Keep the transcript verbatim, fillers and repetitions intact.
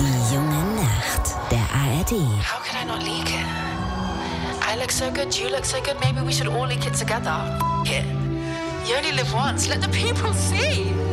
Die junge Nacht, der A R D. How can I not leak it? I look so good, you look so good, maybe we should all leak it together. F- it. You only live once, let the people see.